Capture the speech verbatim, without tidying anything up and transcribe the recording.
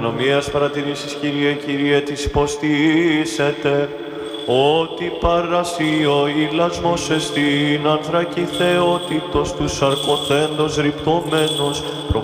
Νομίας παρατηρήσεις, Κύριε, Κύριε, της υποστήσετε, ότι παρασύ ο ηλασμός εστίν ανθρακή θεότητος του σαρκοθέντος ρυπτωμένος,